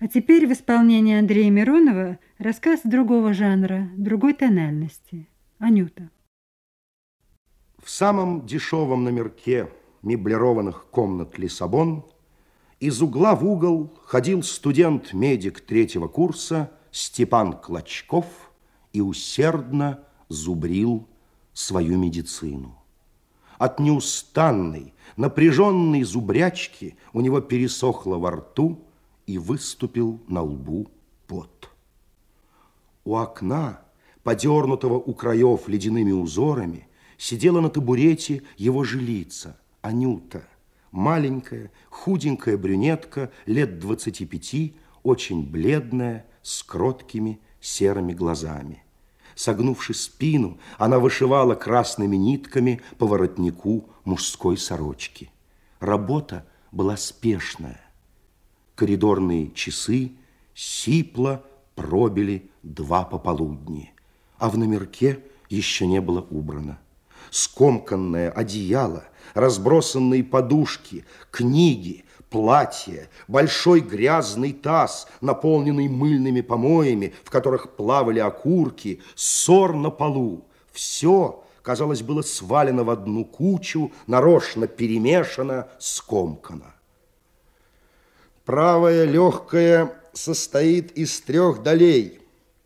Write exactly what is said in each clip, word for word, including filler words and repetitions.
А теперь в исполнении Андрея Миронова рассказ другого жанра, другой тональности. Анюта. В самом дешевом номерке меблированных комнат Лиссабон из угла в угол ходил студент-медик третьего курса Степан Клочков и усердно зубрил свою медицину. От неустанной, напряженной зубрячки у него пересохло во рту и выступил на лбу пот. У окна, подернутого у краев ледяными узорами, сидела на табурете его жилица, Анюта, маленькая, худенькая брюнетка, лет двадцати пяти, очень бледная, с кроткими серыми глазами. Согнувши спину, она вышивала красными нитками по воротнику мужской сорочки. Работа была спешная. Коридорные часы сипло пробили два пополудни, а в номерке еще не было убрано. Скомканное одеяло, разбросанные подушки, книги, платье, большой грязный таз, наполненный мыльными помоями, в которых плавали окурки, ссор на полу. Все, казалось, было свалено в одну кучу, нарочно перемешано, скомкано. Правое легкое состоит из трех долей.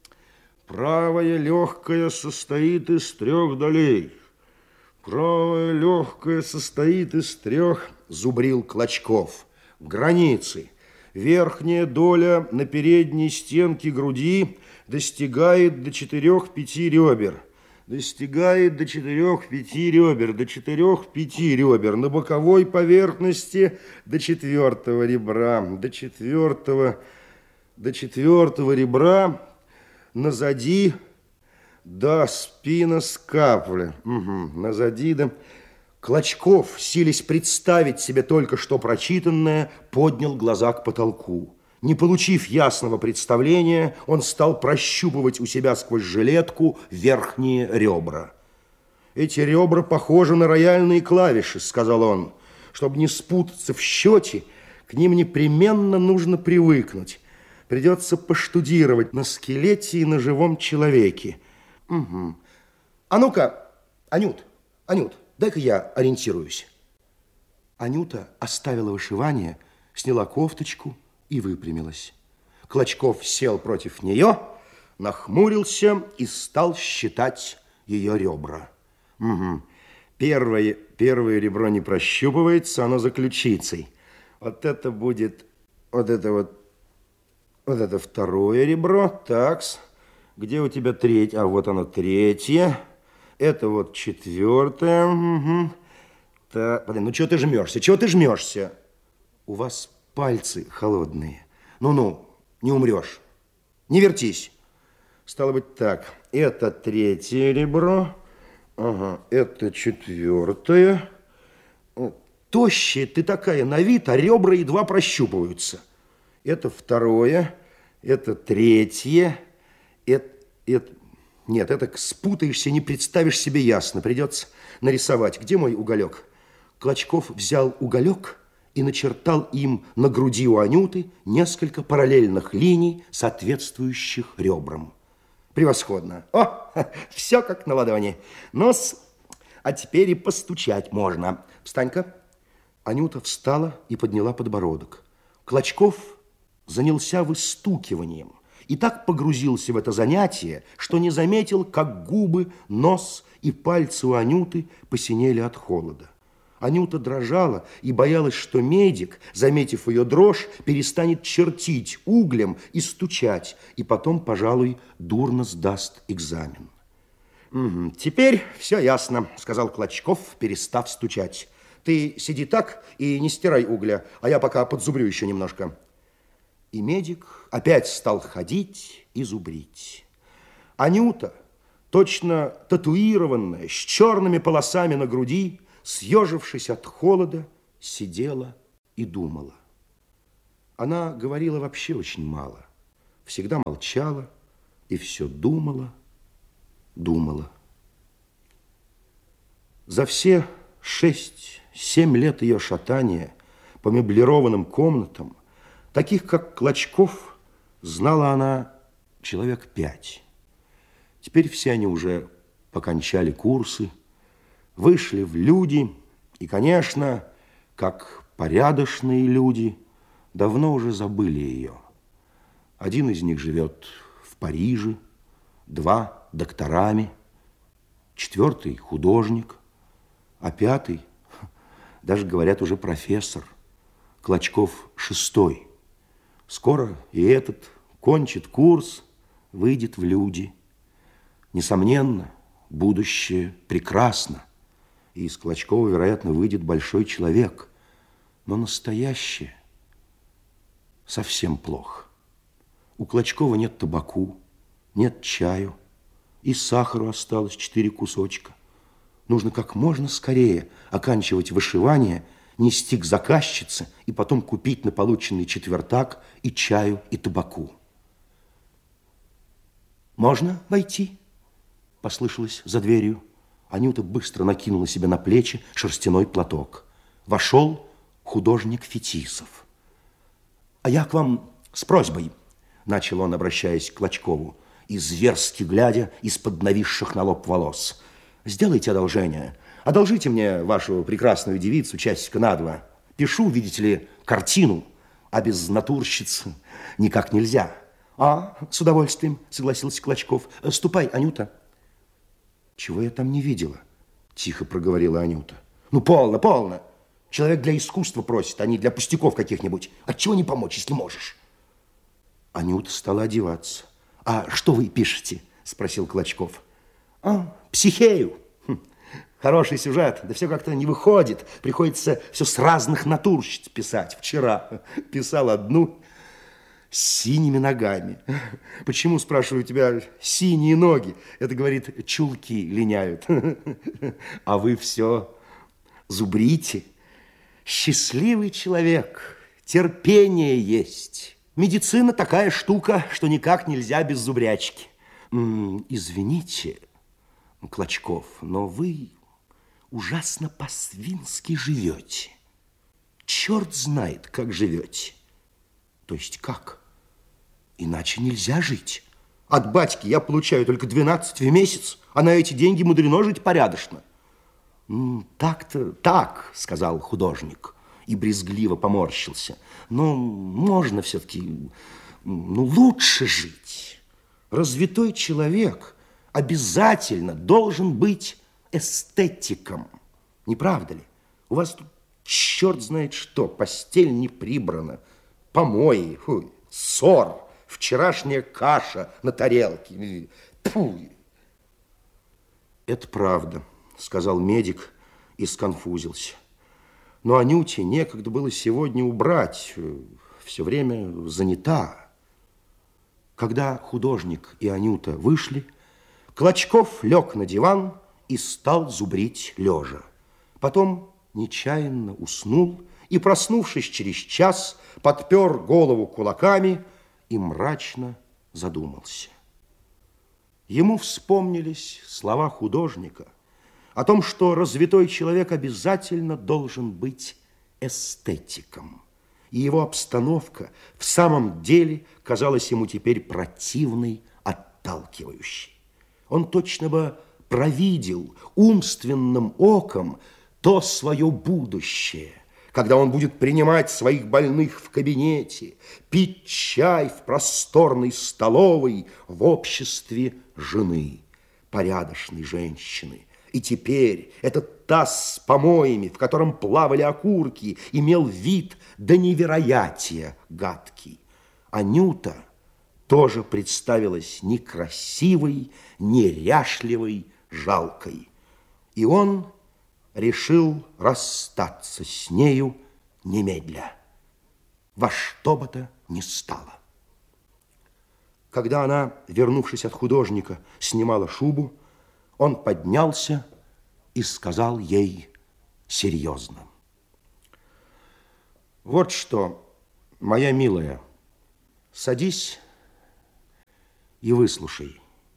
Правое легкое состоит из трех долей. Правое легкое состоит из трех, зубрил Клочков, границы. Верхняя доля на передней стенке груди достигает до четырех-пяти ребер. Достигает до четырех-пяти ребер, до четырех-пяти ребер. На боковой поверхности до четвертого ребра, до четвертого, до четвертого ребра, назади до спина скапля. Угу, назади до... Клочков, силясь представить себе только что прочитанное, поднял глаза к потолку. Не получив ясного представления, он стал прощупывать у себя сквозь жилетку верхние ребра. «Эти ребра похожи на рояльные клавиши», — сказал он. «Чтобы не спутаться в счете, к ним непременно нужно привыкнуть. Придется поштудировать на скелете и на живом человеке». Угу. «А ну-ка, Анют, Анют, дай-ка я ориентируюсь». Анюта оставила вышивание, сняла кофточку и выпрямилась. Клочков сел против нее, нахмурился и стал считать ее ребра. Угу. Первое, первое ребро не прощупывается, оно за ключицей. Вот это будет, вот это вот, вот это второе ребро. Такс. Где у тебя третье? А вот оно третье. Это вот четвертое. Угу. Так, блин, ну чего ты жмешься? Чего ты жмешься? У вас пальцы холодные. Ну-ну, не умрешь. Не вертись. Стало быть так. Это третье ребро. Ага, это четвертое. Тощая ты такая на вид, а ребра едва прощупываются. Это второе. Это третье. Это, это... Нет, это спутаешься, не представишь себе ясно. Придется нарисовать. Где мой уголек? Клочков взял уголек и начертал им на груди у Анюты несколько параллельных линий, соответствующих ребрам. Превосходно. О, все как на ладони. Нос, а теперь и постучать можно. Встань-ка. Анюта встала и подняла подбородок. Клочков занялся выстукиванием и так погрузился в это занятие, что не заметил, как губы, нос и пальцы у Анюты посинели от холода. Анюта дрожала и боялась, что медик, заметив ее дрожь, перестанет чертить углем и стучать, и потом, пожалуй, дурно сдаст экзамен. «Угу, теперь все ясно», — сказал Клочков, перестав стучать. «Ты сиди так и не стирай угля, а я пока подзубрю еще немножко». И медик опять стал ходить и зубрить. Анюта, точно татуированная, с черными полосами на груди, съежившись от холода, сидела и думала. Она говорила вообще очень мало, всегда молчала и все думала, думала. За все шесть-семь лет ее шатания по меблированным комнатам таких, как Клочков, Знала она человек пять. Теперь все они уже покончали курсы, вышли в люди и, конечно, как порядочные люди, давно уже забыли ее. Один из них живет в Париже, два докторами, четвертый художник, а пятый, даже, говорят, уже профессор, Клочков шестой. Скоро и этот кончит курс, выйдет в люди. Несомненно, будущее прекрасно, и из Клочкова, вероятно, выйдет большой человек. Но настоящее совсем плохо. У Клочкова нет табаку, нет чаю, и сахару осталось четыре кусочка. Нужно как можно скорее оканчивать вышивание, нести к заказчице и потом купить на полученный четвертак и чаю, и табаку. «Можно войти?» – послышалось за дверью. Анюта быстро накинула себе на плечи шерстяной платок. Вошел художник Фетисов. «А я к вам с просьбой», – начал он, обращаясь к Клочкову, и зверски глядя из-под нависших на лоб волос. «Сделайте одолжение. Одолжите мне вашу прекрасную девицу часика на два. Пишу, видите ли, картину, а без натурщицы никак нельзя». «А, с удовольствием», – согласился Клочков. «Ступай, Анюта». «Чего я там не видела?» – тихо проговорила Анюта. «Ну, полно, полно. Человек для искусства просит, а не для пустяков каких-нибудь. Отчего не помочь, если можешь?» Анюта стала одеваться. «А что вы пишете?» – спросил Клочков. «А, психею. Хм, хороший сюжет, да все как-то не выходит. Приходится все с разных натурщиц писать. Вчера писал одну с синими ногами. Почему, спрашиваю, у тебя синие ноги? Это, говорит, чулки линяют. А вы все зубрите. Счастливый человек, терпение есть. Медицина такая штука, что никак нельзя без зубрячки. Извините, Клочков, но вы ужасно по-свински живете. Черт знает, как живете. То есть как? Иначе нельзя жить. От батьки я получаю только двенадцать в месяц, а на эти деньги мудрено жить порядочно. Так-то так, сказал художник и брезгливо поморщился. Но можно все-таки, ну, лучше жить. Развитой человек обязательно должен быть эстетиком. Не правда ли? У вас тут черт знает что, постель не прибрана, помои, фу, ссор, вчерашняя каша на тарелке. Фу. Это правда, сказал медик и сконфузился. Но Анюте некогда было сегодня убрать, все время занята. Когда художник и Анюта вышли, Клочков лег на диван и стал зубрить лежа. Потом нечаянно уснул и, проснувшись через час, подпер голову кулаками и мрачно задумался. Ему вспомнились слова художника о том, что развитой человек обязательно должен быть эстетиком. И его обстановка в самом деле казалась ему теперь противной, отталкивающей. Он точно бы провидел умственным оком то свое будущее, когда он будет принимать своих больных в кабинете, пить чай в просторной столовой в обществе жены, порядочной женщины. И теперь этот таз с помоями, в котором плавали окурки, имел вид до невероятия гадкий. Анюта тоже представилась некрасивой, неряшливой, жалкой. И он решил расстаться с нею немедля, во что бы то ни стало. Когда она, вернувшись от художника, снимала шубу, он поднялся и сказал ей серьезно: «Вот что, моя милая, садись и выслушай.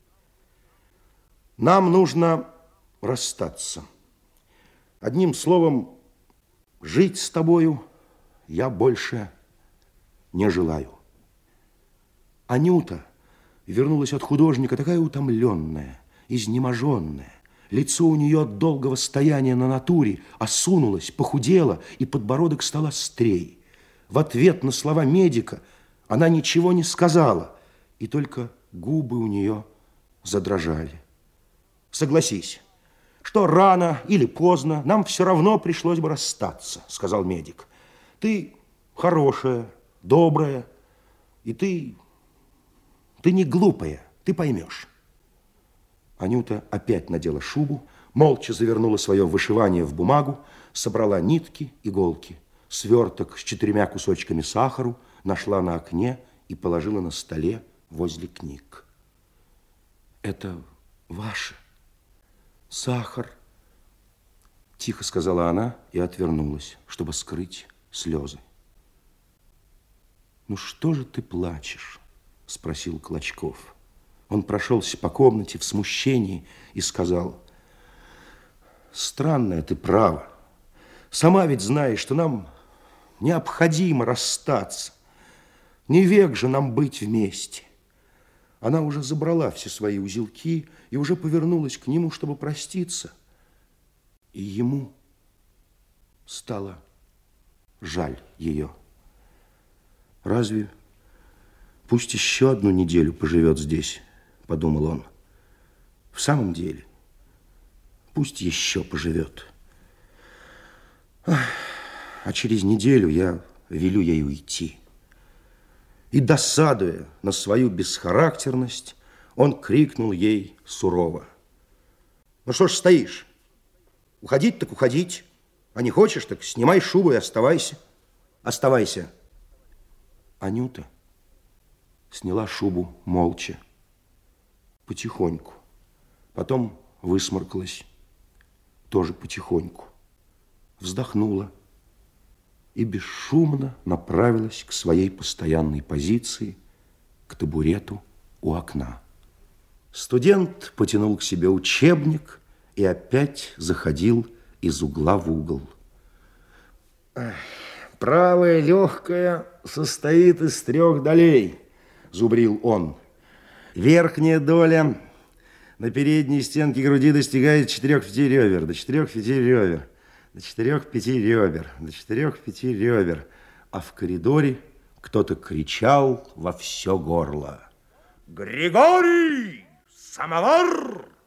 Нам нужно расстаться. Одним словом, жить с тобою я больше не желаю». Анюта вернулась от художника такая утомленная, изнеможенная. Лицо у нее от долгого стояния на натуре осунулось, похудело, и подбородок стал острей. В ответ на слова медика она ничего не сказала, и только губы у нее задрожали. Согласись, что рано или поздно нам все равно пришлось бы расстаться, сказал медик. Ты хорошая, добрая, и ты, ты не глупая, ты поймешь. Анюта опять надела шубу, молча завернула свое вышивание в бумагу, собрала нитки, иголки, сверток с четырьмя кусочками сахару, нашла на окне и положила на столе возле книг. Это ваше? Сахар? Тихо сказала она и отвернулась, чтобы скрыть слезы. Ну что же ты плачешь? Спросил Клочков. Он прошелся по комнате в смущении и сказал: странная ты права. Сама ведь знаешь, что нам необходимо расстаться. Не век же нам быть вместе. Она уже забрала все свои узелки и уже повернулась к нему, чтобы проститься. И ему стало жаль ее. Разве пусть еще одну неделю поживет здесь, подумал он. В самом деле, пусть еще поживет. А через неделю я велю ей уйти. И, досадуя на свою бесхарактерность, он крикнул ей сурово: ну что ж стоишь? Уходить так уходить, а не хочешь, так снимай шубу и оставайся. Оставайся. Анюта сняла шубу молча, потихоньку. Потом высморкалась, тоже потихоньку. Вздохнула и бесшумно направилась к своей постоянной позиции, к табурету у окна. Студент потянул к себе учебник и опять заходил из угла в угол. Правая легкая состоит из трех долей, зубрил он. Верхняя доля на передней стенке груди достигает четырех-пяти ребер, до четырех-пяти ребер, до четырех-пяти ребер, до четырех-пяти ребер. А в коридоре кто-то кричал во все горло: Григорий! Самовар!